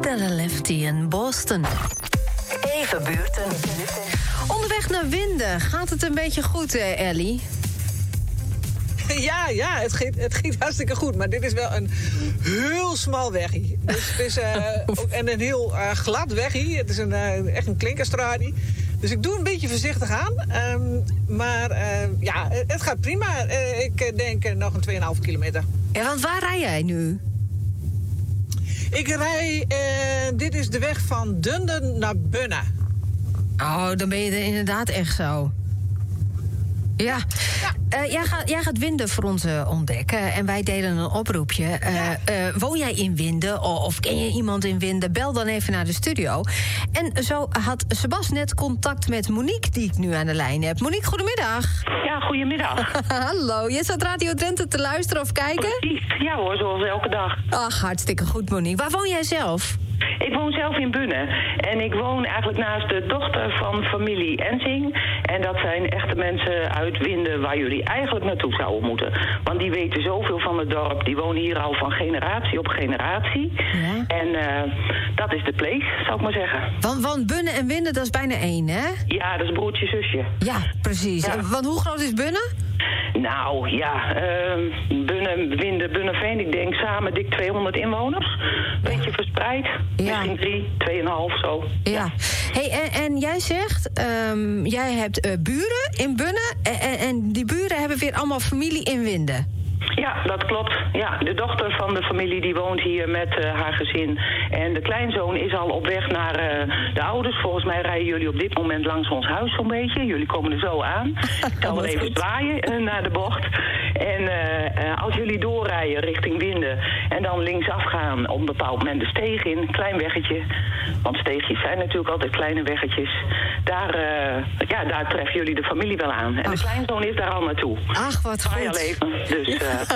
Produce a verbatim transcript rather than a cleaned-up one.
Della Lefty in Boston. Even buurten. Onderweg naar Winden. Gaat het een beetje goed, eh, Ellie? Ja, ja, het gaat, het gaat hartstikke goed. Maar dit is wel een heel smal weggie. Dus het is, uh, ook, en een heel uh, glad weggie. Het is een, uh, echt een klinkerstraatje. Dus ik doe een beetje voorzichtig aan. Um, maar uh, ja, het gaat prima. Uh, ik denk uh, nog een twee komma vijf kilometer. Ja, want waar rij jij nu? Ik rij... Uh, dit is de weg van Dunden naar Bunnen. Oh, dan ben je er inderdaad echt zo. Ja, ja. Uh, jij, gaat, jij gaat Winden voor ons uh, ontdekken en wij delen een oproepje. Uh, ja. uh, woon jij in Winden of, of ken je iemand in Winden? Bel dan even naar de studio. En zo had Sebas net contact met Monique, die ik nu aan de lijn heb. Monique, goedemiddag. Ja, goedemiddag. Hallo, je zat Radio Drenthe te luisteren of kijken? Precies, ja hoor, zoals elke dag. Ach, hartstikke goed, Monique. Waar woon jij zelf? Ik woon zelf in Bunnen. En ik woon eigenlijk naast de dochter van familie Ensing. En dat zijn echte mensen uit Winden waar jullie eigenlijk naartoe zouden moeten. Want die weten zoveel van het dorp. Die wonen hier al van generatie op generatie. Ja. En uh, dat is de place, zou ik maar zeggen. Want, want Bunnen en Winden, dat is bijna één, hè? Ja, dat is broertje, zusje. Ja, precies. Ja. Want hoe groot is Bunnen? Nou, ja, uh, Bunnen, Winden, Bunnenveen, ik denk samen dik tweehonderd inwoners. Beetje verspreid. Ja. Misschien drie, tweeënhalf, zo. Ja. ja. Hey, en, en jij zegt, um, jij hebt uh, buren in Bunnen en, en, en die buren hebben weer allemaal familie in Winden. Ja, dat klopt. Ja, de dochter van de familie die woont hier met uh, haar gezin. En de kleinzoon is al op weg naar uh, de ouders. Volgens mij rijden jullie op dit moment langs ons huis zo'n beetje. Jullie komen er zo aan. Ik kan wel even zwaaien uh, naar de bocht. En uh, uh, als jullie doorrijden richting Winden en dan linksaf gaan op een bepaald moment de steeg in, klein weggetje. Want steegjes zijn natuurlijk altijd kleine weggetjes. Daar, uh, ja, daar treffen jullie de familie wel aan. En Ach. de kleinzoon is daar al naartoe. Ach, wat Zwaai goed. al even. Dus... Uh,